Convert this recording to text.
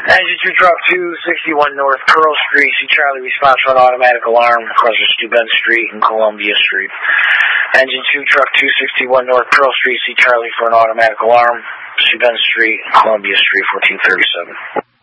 Engine 2 Truck 261 North Pearl Street. See Charlie, response for an automatic alarm across Steuben Street and Columbia Street. Engine 2 Truck 261 North Pearl Street. See Charlie for an automatic alarm. Steuben Street and Columbia Street, 1437.